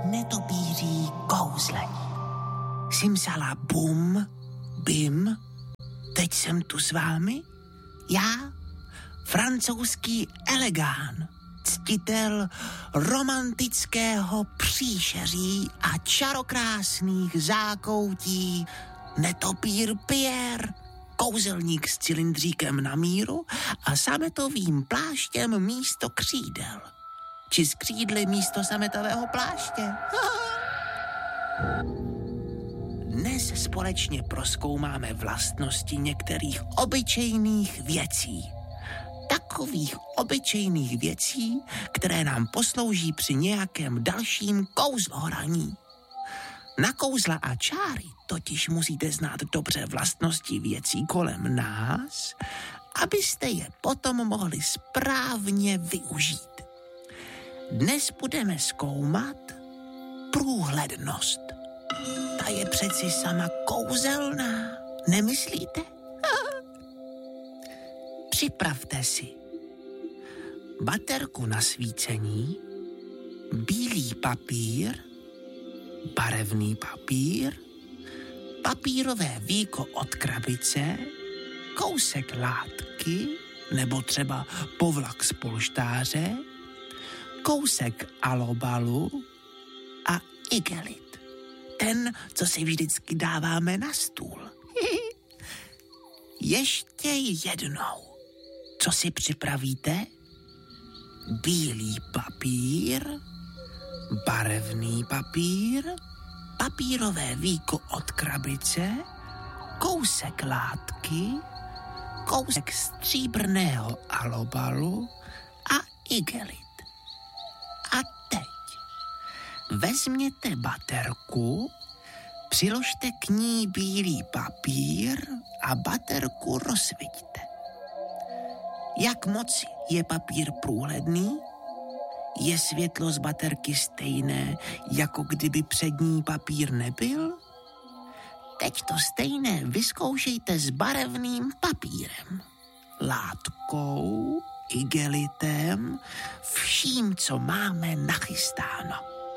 netopíří kouzlení. Simsala bum, bim, teď jsem tu s vámi, já, francouzský elegán, ctitel romantického příšeří a čarokrásných zákoutí, netopír Pierre, kouzelník s cylindříkem na míru a sametovým pláštěm místo křídel. Či s křídly místo sametového pláště. Dnes společně prozkoumáme vlastnosti některých obyčejných věcí. Takových obyčejných věcí, které nám poslouží při nějakém dalším kouzlohraní. Na kouzla a čáry totiž musíte znát dobře vlastnosti věcí kolem nás, abyste je potom mohli správně využít. Dnes budeme zkoumat průhlednost. Ta je přeci sama kouzelná, nemyslíte? Připravte si baterku na svícení, bílý papír, barevný papír, papírové víko od krabice, kousek látky nebo třeba povlak z polštáře, kousek alobalu a igelit. Ten, co si vždycky dáváme na stůl. Ještě jednou. Co si připravíte? Bílý papír, barevný papír, papírové víko od krabice, kousek látky, kousek stříbrného alobalu a igelit. A teď vezměte baterku, přiložte k ní bílý papír a baterku rozsviťte. Jak moc je papír průhledný? Je světlo z baterky stejné, jako kdyby před ní papír nebyl? Teď to stejné vyzkoušejte s barevným papírem, látkou, igelitem, vším, co máme nachystáno.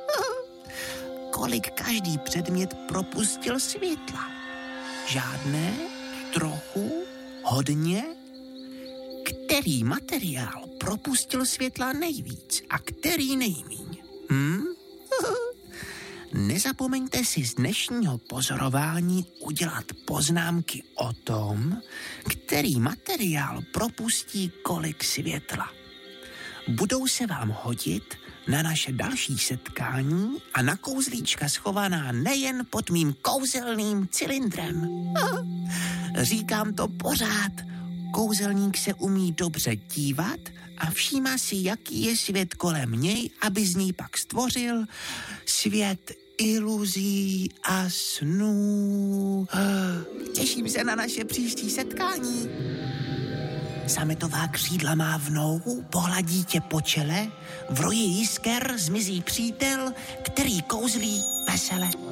Kolik každý předmět propustil světla? Žádné? Trochu? Hodně? Který materiál propustil světla nejvíc a který nejmíň? Nezapomeňte si z dnešního pozorování udělat poznámky o tom, který materiál propustí kolik světla. Budou se vám hodit na naše další setkání a na kouzlíčka schovaná nejen pod mým kouzelným cylindrem. Říkám to pořád. Kouzelník se umí dobře dívat a všímá si, jaký je svět kolem něj, aby z něj pak stvořil svět iluzí a snů. Těším se na naše příští setkání. Sametová křídla mávnou, pohladí tě po čele, v roji jisker zmizí přítel, který kouzlí vesele.